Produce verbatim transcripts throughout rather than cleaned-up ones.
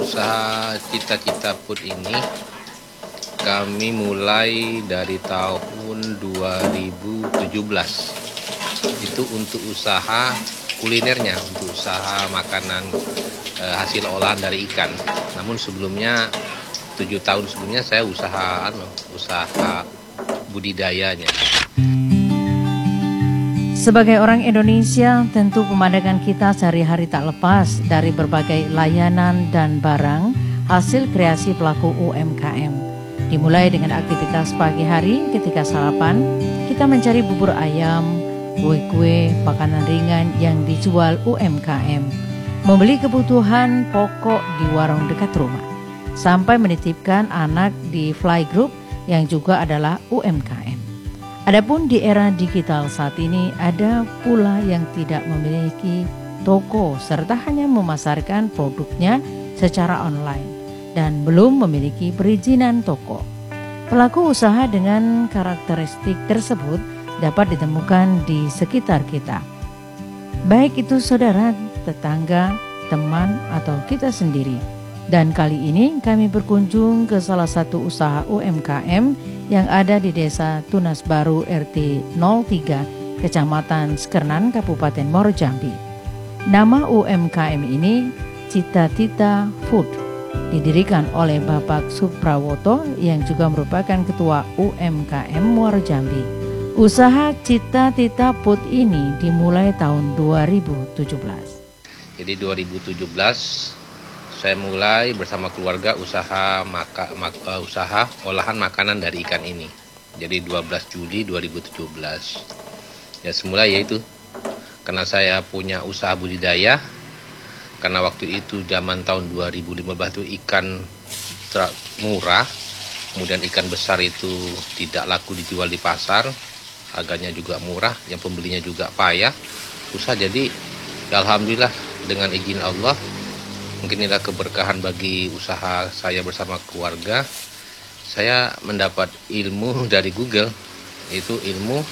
Usaha Cita-Cita Food ini kami mulai dari tahun dua ribu tujuh belas. Itu untuk usaha kulinernya, untuk usaha makanan e, hasil olahan dari ikan. Namun sebelumnya, tujuh tahun sebelumnya saya usaha anu, usaha budidayanya. Sebagai orang Indonesia, tentu pemandangan kita sehari-hari tak lepas dari berbagai layanan dan barang hasil kreasi pelaku U M K M. Dimulai dengan aktivitas pagi hari ketika sarapan, kita mencari bubur ayam, kue-kue, makanan ringan yang dijual U M K M, membeli kebutuhan pokok di warung dekat rumah, sampai menitipkan anak di Fly Group yang juga adalah U M K M. Adapun di era digital saat ini ada pula yang tidak memiliki toko serta hanya memasarkan produknya secara online dan belum memiliki perizinan toko. Pelaku usaha dengan karakteristik tersebut dapat ditemukan di sekitar kita. Baik itu saudara, tetangga, teman, atau kita sendiri. Dan kali ini kami berkunjung ke salah satu usaha U M K M yang ada di Desa Tunas Baru R T nol tiga, Kecamatan Sekernan, Kabupaten Muaro Jambi. Nama U M K M ini Cita-Cita Food, didirikan oleh Bapak Suprawoto yang juga merupakan Ketua U M K M Muaro Jambi. Usaha Cita-Cita Food ini dimulai tahun dua ribu tujuh belas. Jadi dua ribu tujuh belas saya mulai bersama keluarga usaha maka, mak, uh, usaha olahan makanan dari ikan ini. Jadi dua belas Juli dua ribu tujuh belas. Ya semula yaitu karena saya punya usaha budidaya. Karena waktu itu zaman tahun dua ribu lima belas itu ikan murah. Kemudian ikan besar itu tidak laku dijual di pasar. Harganya juga murah, yang pembelinya juga payah. Usaha jadi ya alhamdulillah dengan izin Allah, mungkin inilah keberkahan bagi usaha saya bersama keluarga. Saya mendapat ilmu dari Google, yaitu ilmu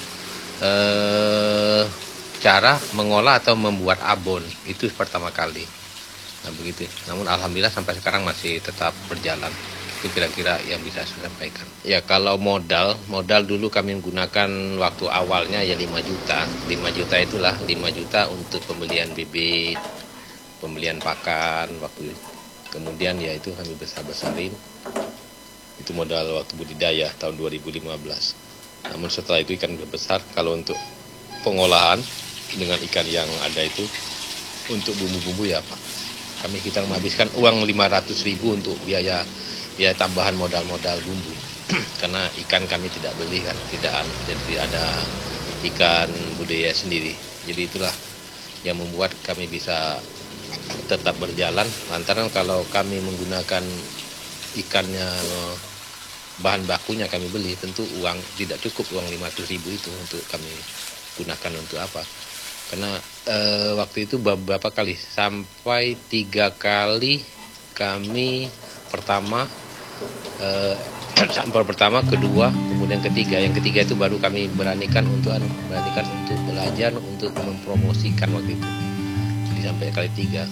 eh, cara mengolah atau membuat abon. Itu pertama kali. Nah begitu. Namun alhamdulillah sampai sekarang masih tetap berjalan. Itu kira-kira yang bisa saya sampaikan. Ya kalau modal, modal dulu kami menggunakan waktu awalnya ya lima juta. lima juta itulah, lima juta untuk pembelian bibit, pembelian pakan waktu itu. Kemudian ya itu kami besar-besarin. Itu modal waktu budidaya tahun dua ribu lima belas. Namun setelah itu ikan besar, kalau untuk pengolahan dengan ikan yang ada itu untuk bumbu-bumbu ya Pak, kami kita menghabiskan uang lima ratus ribu untuk biaya biaya tambahan modal-modal bumbu. Karena ikan kami tidak beli kan, tidak jadi ada ikan budaya sendiri. Jadi itulah yang membuat kami bisa tetap berjalan, lantaran kalau kami menggunakan ikannya, bahan bakunya kami beli, tentu uang tidak cukup, uang lima ratus ribu itu untuk kami gunakan untuk apa. Karena e, waktu itu beberapa kali, sampai tiga kali kami pertama e, sampel pertama, kedua, kemudian ketiga. Yang ketiga itu baru kami beranikan untuk beranikan untuk belajar untuk mempromosikan waktu itu. Sampai kali tiga.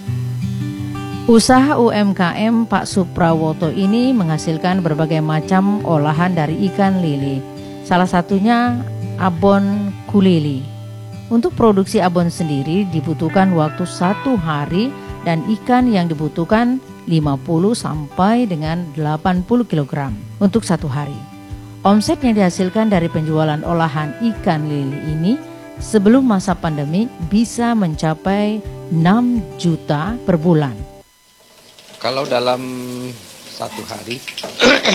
Usaha U M K M Pak Suprawoto ini menghasilkan berbagai macam olahan dari ikan lili. Salah satunya abon kulili. Untuk produksi abon sendiri dibutuhkan waktu satu hari dan ikan yang dibutuhkan lima puluh sampai dengan delapan puluh kilogram untuk satu hari. Omset yang dihasilkan dari penjualan olahan ikan lili ini sebelum masa pandemi bisa mencapai enam juta per bulan. Kalau dalam satu hari